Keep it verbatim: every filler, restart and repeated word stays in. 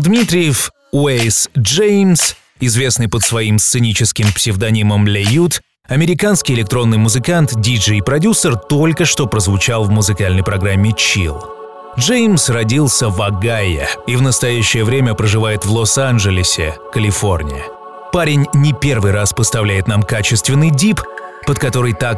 Дмитриев Уэйс Джеймс, известный под своим сценическим псевдонимом Леют, американский электронный музыкант, диджей и продюсер, только что прозвучал в музыкальной программе Chill. Джеймс родился в Огайо и в настоящее время проживает в Лос-Анджелесе, Калифорния. Парень не первый раз поставляет нам качественный дип, под который так